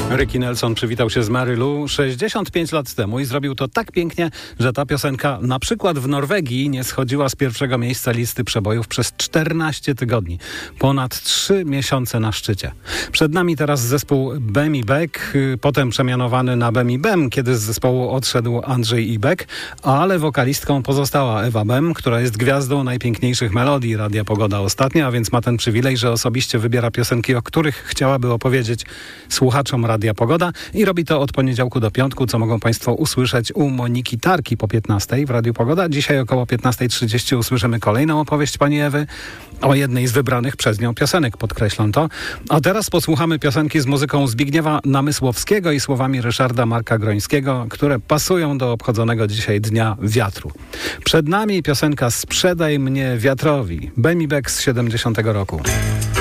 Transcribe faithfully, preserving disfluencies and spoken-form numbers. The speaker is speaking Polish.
Ricky Nelson przywitał się z Mary Lou sześćdziesiąt pięć lat temu i zrobił to tak pięknie, że ta piosenka na przykład w Norwegii nie schodziła z pierwszego miejsca listy przebojów przez czternaście tygodni. Ponad trzy miesiące na szczycie. Przed nami teraz zespół Bem i Beck, potem przemianowany na Bem i Bem, kiedy z zespołu odszedł Andrzej Ibek, ale wokalistką pozostała Ewa Bem, która jest gwiazdą najpiękniejszych melodii Radia Pogoda ostatnio, a więc ma ten przywilej, że osobiście wybiera piosenki, o których chciałaby opowiedzieć słuchaczom Radia Pogoda i robi to od poniedziałku do piątku, co mogą Państwo usłyszeć u Moniki Tarki po piętnastej w Radiu Pogoda. Dzisiaj około piętnasta trzydzieści usłyszymy kolejną opowieść pani Ewy o jednej z wybranych przez nią piosenek, podkreślam to. A teraz posłuchamy piosenki z muzyką Zbigniewa Namysłowskiego i słowami Ryszarda Marka Grońskiego, które pasują do obchodzonego dzisiaj Dnia Wiatru. Przed nami piosenka Sprzedaj mnie wiatrowi. Bem i Beck z siedemdziesiątego roku.